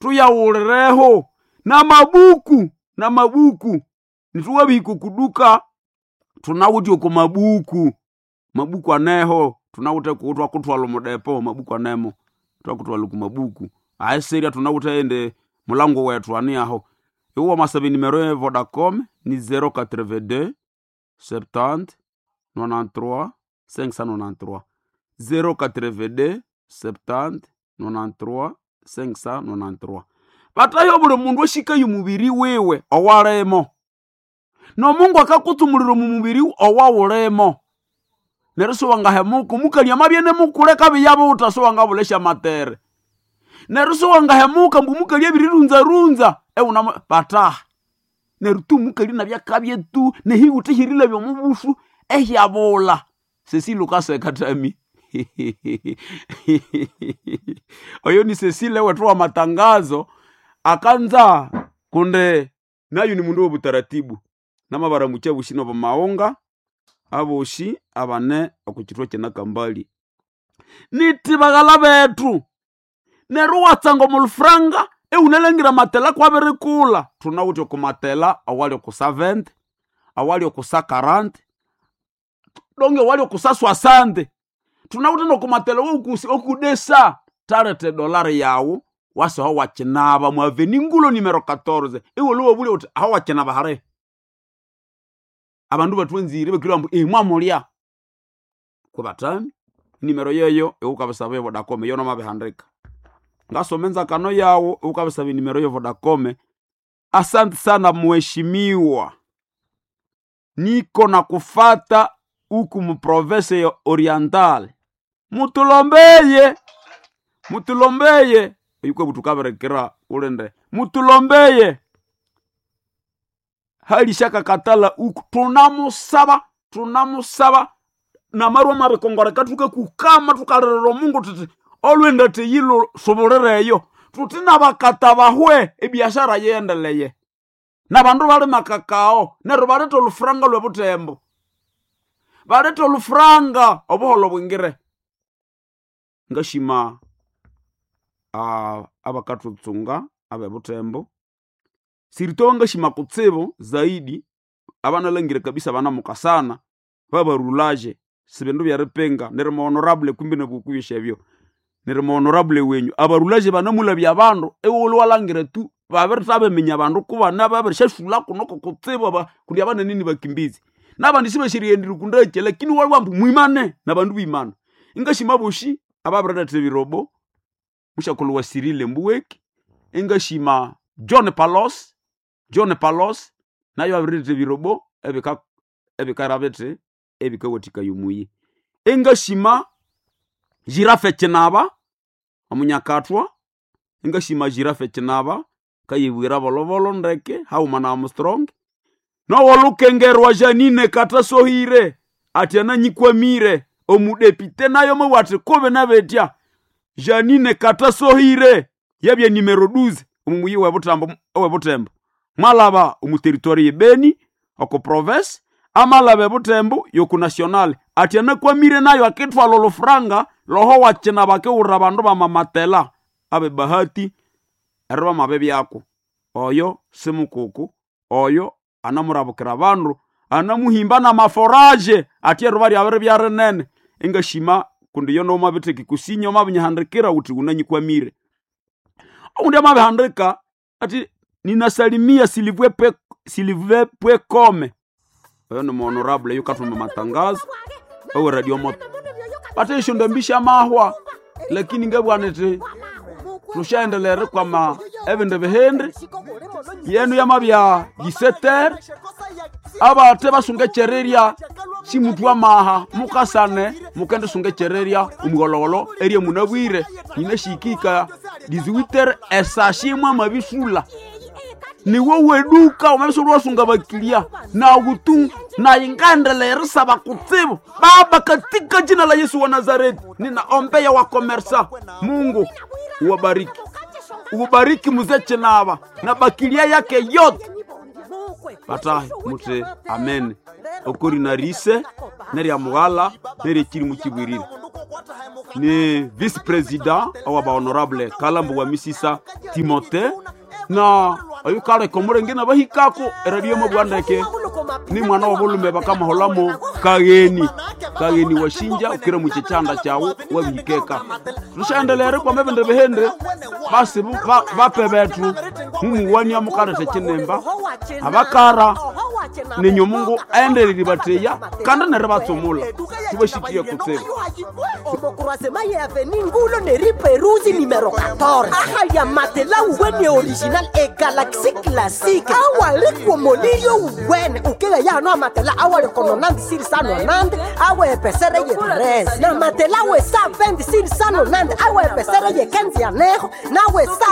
tuyaulireho na mabuku nituwabiko kuduka tunawuti uko mabuku aneho tunawute kutwa kutwalo mudepo mabuku anemo twakutwalo ku mabuku aseria tunawute ende mulango wetu ani aho iwo masabi numero ya Vodacom ni 082 70 93 593 082 70 93 593. Batayo buli mundu washika yumubiri wewe owalemo no Mungu akakutumulira mu mubiri owawulemo neruso wangahemuka mukalya mabyene mukuleka biyabo utaso wangabulesha matere neruso wangahemuka mukalya birirunza una pata nerutu mukali na byakabye tu nehi utihirila byo mubusu ehyabola Cecile Lukase katami oyo ni Cecile wetu wa matangazo akanza kunde nayo ni mundu wobutaratibu namabaramuche bushino bamaonga aboshi abane okukitwa kyenakambali nitibagala betu neruwatsango mulfranga unalengira matela kwa berikula tunawuti ku matela awali ku 70 awali ku 40 donge wali ku 60 tunawuti no ku matela okudesa tarete dolari yawo wase ho wakinaba mu aveningulo numero 14 iwolo buli uti aho wakinaba hare abandu batwenzire bekira mbu mwamulya kubatami numero yeyo eukabasabe Vodacom yona mabehandika ngasomenza kano yawo ukabasabe numero ya Vodacom. Asante sana mheshimiwa, niko na kufata huku mu province ya Oriental, mutulombeye yuko butukaberekera ulende mutulombeye hali shaka katala huku tunamusaba na marwa mabe kongoreka tuke kukama tukarero Mungu tuti olwenda te yilo soborereyo tutina bakata bahwe ebiashara yendeleye na bandu bali makakao nero baleto lufranga lwe butembo baleto lufranga obuholo bwingire ngashima abakatutsunga abe butembo sirito ngashima kutsebo zaidi abana lengire kabisa bana mukasana baba rulaje sibendu bya repenga nero honorable kumbine bukuyesha byo nero honorable wenyu abarulaje banamula bya bandu ewolo walangire tu babertabe menya bandu kuba nababershashula kunoko kutsebo ba kundi abana nini bakimbizi nabandi sibashiriyendira kundache lakini walwambu muimane nabandu bimana ingashima bushi ababrada tebirobo mushakulu wa Cyril Mbuweki ingashima John Palos nayo abrada birobo ebikarabete ebikawotika yumuyi ingashima Girafe Chenaba omunyakatwa ingashima Girafe Chenaba kayibwira bolovolo ndeke haumana Armstrong no wolukengerwa Janine Katasohire atiana nyikwamire omudepite nayo mwati kobe nabetia Janine Katasohire yabye numero 12 omumuyi we Butembo malaba omu territory Beni oko province amalabe Butembo yoku national atiana kwamire nayo akitwa lolo franga loho wachena bake urabandu ba mamatela abe bahati erwa mabebi yako oyo simukuku oyo anamurabukira bandu anamuhimba na maforaje ati rubari abere byarenene ingashima kundi yono mabiteki kusinyo mabinyahandikira uti unanyikwamire undi mabihandika ati ninasalimia silivwe.com oyo no honorable yukatuma matangazo owe radio moto ati shondambisha mahwa lakini ngabwanete tushaendelere kwa ma evende behendre yenu ya mabya 17h abate basunge chereria si mutwa maha mukasane mukende sunge chereria umugololo erie munabwire nyine shikika 18h esashimwa mabisula ni wowe duka umabisulu sunga bakilia na gutu na ingandele risaba kutsibu baba katika jina la Yesu wa Nazareti ninaombea wa komersa Mungu uwabariki mzee Chenaba na bakilia yake yote batahi mute amen okuri na rise neri amwala neri kiri mukibwirire ni vice president wa ba honorable Kalambo wa Misisa Timote na ayukale komurenge na bahikako radio mu Rwandeke ni mwana wa bulume bakama holamo kageni washinja ukira mu kicanda cyawo wabikeka rushandelere kwa mebende behende basi bape betu mumuwanya mukarete kinemba abakara ni nyomungu aendelere bateya kandi nere batsumula tubashikiye kutseba omokurasema yeve ningulo neri peruzi numero 14 ahaya matela uwene original e galaxy classique awale komolio uwene ukega ya no matela awale kono nandi siri sano nandi awe pesere ye 13 na matela we sa 20 siri sano nandi awe pesere ye 15 anejo na we sa